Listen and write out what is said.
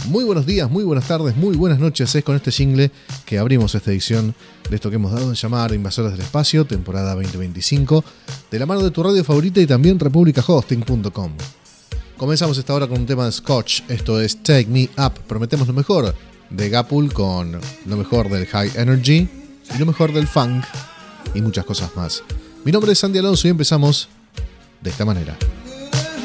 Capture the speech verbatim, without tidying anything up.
Muy buenos días, muy buenas tardes, muy buenas noches. Es con este jingle que abrimos esta edición de esto que hemos dado en llamar Invasores del Espacio, temporada veinte veinticinco, de la mano de tu radio favorita y también republica hosting punto com. Comenzamos esta hora con un tema de Scotch, esto es Take Me Up. Prometemos lo mejor de Gapul con lo mejor del High Energy y lo mejor del Funk y muchas cosas más. Mi nombre es Sandy Alonso y empezamos de esta manera.